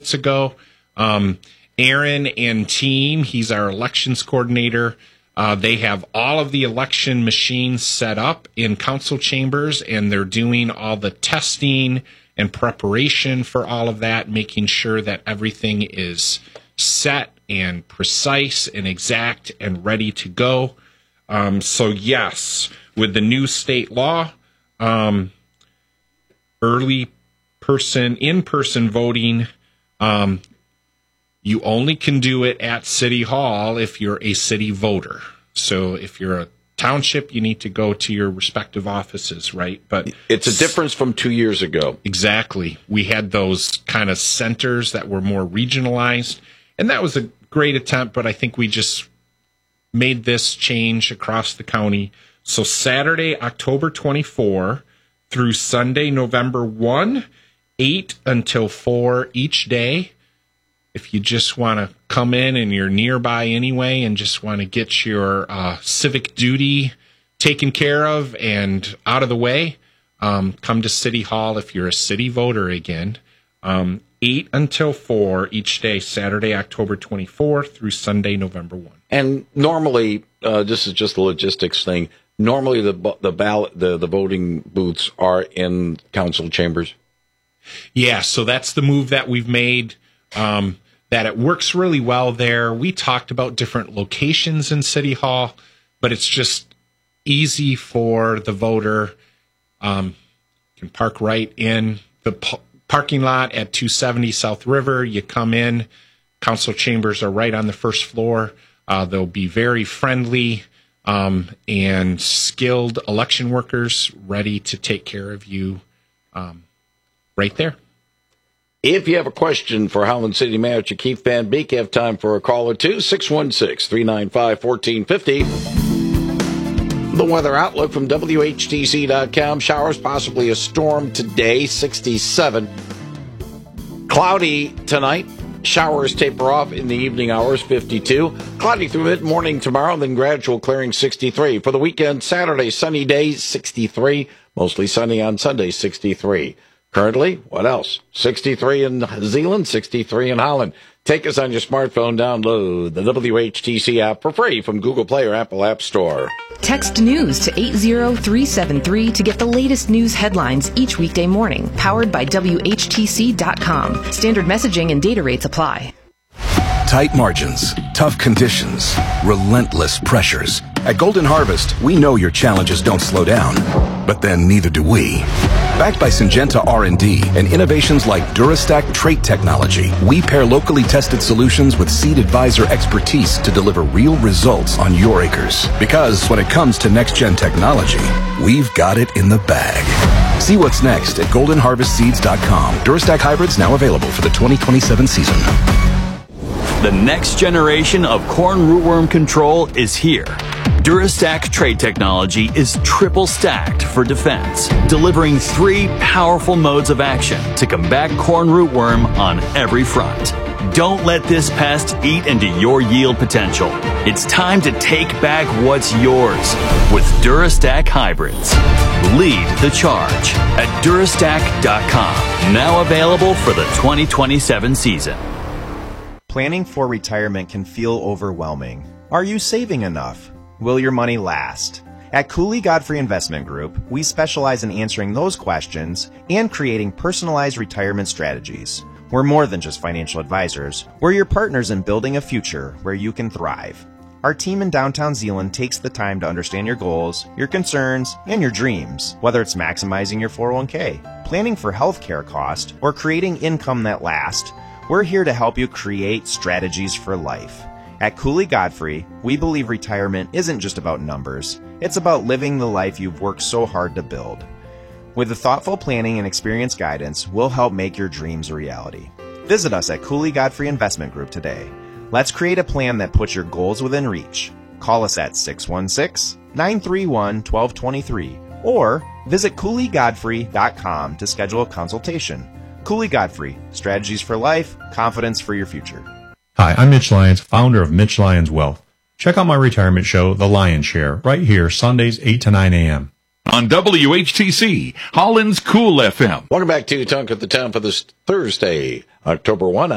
minutes ago. Aaron and team, he's our elections coordinator. They have all of the election machines set up in council chambers, and they're doing all the testing and preparation for all of that, making sure that everything is set and precise and exact and ready to go. So yes, with the new state law, in-person voting, you only can do it at City Hall if you're a city voter. So if you're a township, you need to go to your respective offices, right? But it's a difference from 2 years ago. Exactly. We had those kind of centers that were more regionalized, and that was a great attempt, but I think we just made this change across the county. So Saturday, October 24 through Sunday, November 1, 8 until 4 each day. If you just want to come in and you're nearby anyway and just want to get your civic duty taken care of and out of the way, come to City Hall if you're a city voter again. 8 until 4 each day, Saturday, October 24 through Sunday, November 1. And normally, this is just a logistics thing, normally the voting booths are in council chambers? Yeah, so that's the move that we've made. That it works really well there. We talked about different locations in City Hall, but it's just easy for the voter. You can park right in the parking lot at 270 South River. You come in, council chambers are right on the first floor. They'll be very friendly and skilled election workers ready to take care of you right there. If you have a question for Howland City Manager Keith Van Beek, you have time for a call or two, 616-395-1450. The weather outlook from WHTC.com. Showers, possibly a storm today, 67. Cloudy tonight. Showers taper off in the evening hours, 52. Cloudy through mid-morning tomorrow, then gradual clearing, 63. For the weekend, Saturday, sunny day, 63. Mostly sunny on Sunday, 63. Currently, what else? 63 in Zeeland, 63 in Holland. Take us on your smartphone, download the WHTC app for free from Google Play or Apple App Store. Text NEWS to 80373 to get the latest news headlines each weekday morning. Powered by WHTC.com. Standard messaging and data rates apply. Tight margins, tough conditions, relentless pressures. At Golden Harvest, we know your challenges don't slow down, but then neither do we. Backed by Syngenta R&D and innovations like DuraStack trait technology, we pair locally tested solutions with Seed Advisor expertise to deliver real results on your acres. Because when it comes to next-gen technology, we've got it in the bag. See what's next at goldenharvestseeds.com. DuraStack hybrids now available for the 2027 season. The next generation of corn rootworm control is here. DuraStack trait technology is triple stacked for defense, delivering 3 powerful modes of action to combat corn rootworm on every front. Don't let this pest eat into your yield potential. It's time to take back what's yours with DuraStack hybrids. Lead the charge at Durastack.com. Now available for the 2027 season. Planning for retirement can feel overwhelming. Are you saving enough? Will your money last? At Cooley Godfrey Investment Group, we specialize in answering those questions and creating personalized retirement strategies. We're more than just financial advisors. We're your partners in building a future where you can thrive. Our team in downtown Zeeland takes the time to understand your goals, your concerns, and your dreams, whether it's maximizing your 401k, planning for healthcare cost, or creating income that lasts. We're here to help you create strategies for life. At Cooley Godfrey, we believe retirement isn't just about numbers. It's about living the life you've worked so hard to build. With the thoughtful planning and experience guidance, we'll help make your dreams a reality. Visit us at Cooley Godfrey Investment Group today. Let's create a plan that puts your goals within reach. Call us at 616-931-1223 or visit CooleyGodfrey.com to schedule a consultation. Cooley Godfrey, strategies for life, confidence for your future. Hi, I'm Mitch Lyons, founder of Mitch Lyons Wealth. Check out my retirement show, The Lion's Share, right here, Sundays, 8 to 9 a.m. On WHTC, Holland's Cool FM. Welcome back to Talk of the Town for this Thursday, October 1.